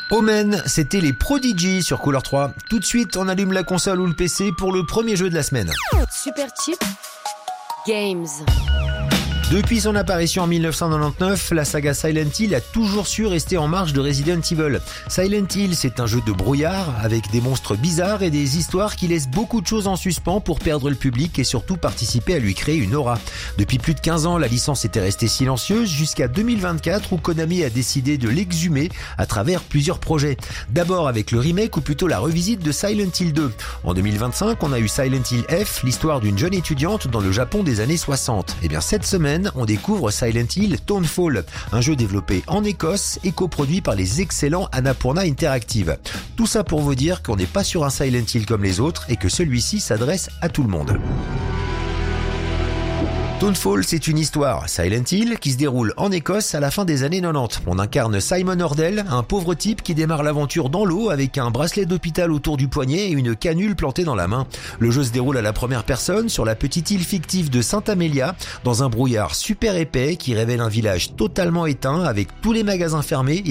Omen, c'était les Prodigy sur Couleur 3. Tout de suite, on allume la console ou le PC pour le premier jeu de la semaine. Super Chip Games. Depuis son apparition en 1999, la saga Silent Hill a toujours su rester en marge de Resident Evil. Silent Hill, c'est un jeu de brouillard avec des monstres bizarres et des histoires qui laissent beaucoup de choses en suspens pour perdre le public et surtout participer à lui créer une aura. Depuis plus de 15 ans, la licence était restée silencieuse jusqu'à 2024 où Konami a décidé de l'exhumer à travers plusieurs projets. D'abord avec le remake ou plutôt la revisite de Silent Hill 2. En 2025, on a eu Silent Hill F, l'histoire d'une jeune étudiante dans le Japon des années 60. Et bien cette semaine, on découvre Silent Hill Townfall, un jeu développé en Écosse et coproduit par les excellents Annapurna Interactive. Tout ça pour vous dire qu'on n'est pas sur un Silent Hill comme les autres et que celui-ci s'adresse à tout le monde. Townfall, c'est une histoire, Silent Hill, qui se déroule en Écosse à la fin des années 90. On incarne Simon Ordell, un pauvre type qui démarre l'aventure dans l'eau avec un bracelet d'hôpital autour du poignet et une canule plantée dans la main. Le jeu se déroule à la première personne sur la petite île fictive de Saint-Amélia, dans un brouillard super épais qui révèle un village totalement éteint avec tous les magasins fermés